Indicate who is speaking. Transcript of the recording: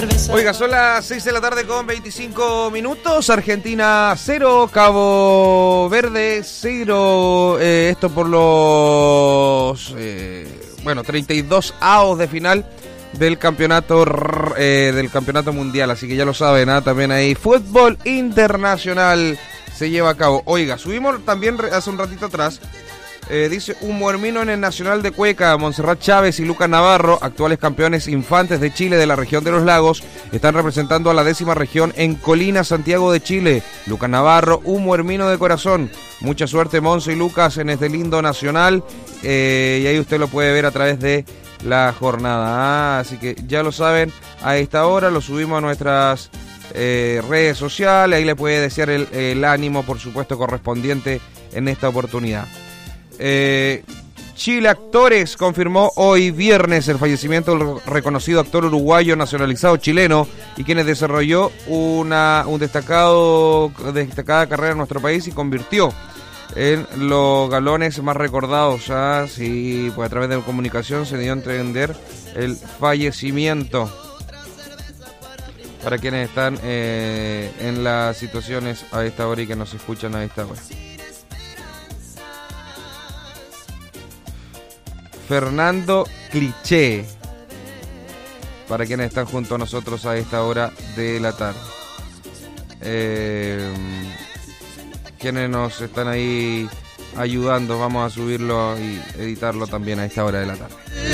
Speaker 1: Oiga, son las 6 de la tarde con 25 minutos. Argentina 0, Cabo Verde 0. Esto por los 32 avos de final del campeonato mundial. Así que ya lo saben, también ahí fútbol internacional se lleva a cabo. Oiga, subimos también hace un ratito atrás. Dice un muermino en el Nacional de Cueca. Montserrat Chávez y Lucas Navarro, actuales campeones infantes de Chile de la región de los lagos, están representando a la 10ª región en Colina, Santiago de Chile. Lucas Navarro, un muermino de corazón. Mucha suerte, Monse y Lucas, en este lindo nacional. Y ahí usted lo puede ver a través de la jornada. Así que ya lo saben, a esta hora lo subimos a nuestras redes sociales. Ahí le puede desear el ánimo, por supuesto, correspondiente en esta oportunidad. Chile Actores confirmó hoy viernes el fallecimiento del reconocido actor uruguayo nacionalizado chileno y quien desarrolló una destacada carrera en nuestro país y convirtió en los galones más recordados. Sí, pues a través de la comunicación se dio a entender el fallecimiento. Para quienes están en las situaciones a esta hora y que nos escuchan a esta hora. Fernando Cliché, para quienes están junto a nosotros a esta hora de la tarde. Quienes nos están ahí ayudando, vamos a subirlo y editarlo también a esta hora de la tarde.